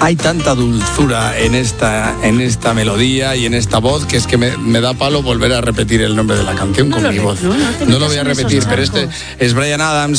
hay tanta dulzura en esta melodía y en esta voz que es que me da palo volver a repetir el nombre de la canción con mi voz. No lo voy a repetir, pero este es Bryan Adams.